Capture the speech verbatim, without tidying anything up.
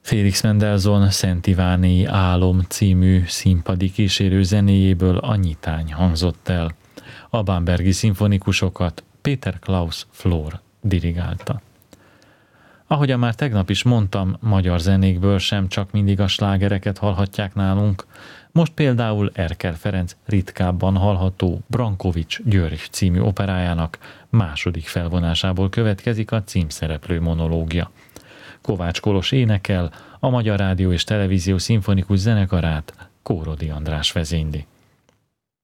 Félix Mendelssohn Szent Iváni Álom című színpadi kísérő zenéjéből a nyitány hangzott el. A bambergi szimfonikusokat Peter Klaus Flór dirigálta. Ahogyan már tegnap is mondtam, magyar zenékből sem csak mindig a slágereket hallhatják nálunk. Most például Erkel Ferenc ritkábban hallható Brankovics György című operájának második felvonásából következik a címszereplő monológia. Kovács Kolos énekel, a Magyar Rádió és Televízió Szimfonikus Zenekarát Kórodi András vezényli.